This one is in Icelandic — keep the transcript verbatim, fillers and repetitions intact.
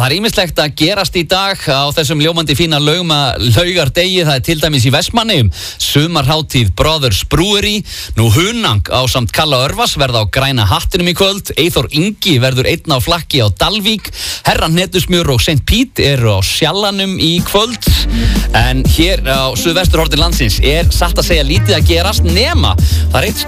er ýmislegt að gerast í dag á þessum ljómandi fína laugma laugardegi. Það er til dæmis í Vestmannaeyjum sumarhátíð Brothers Brewery. Nú Hunang á samt Kalla Örvas verða á græna hattinum í kvöld. Eyþór Ingi verður einn á flakki á Dalvík. Herra Hnetusmjör og Saint Pete eru á Sjallanum í kvöld. En hér á suðvesturhorni landsins er satt að segja lítið að gerast nema það er eitt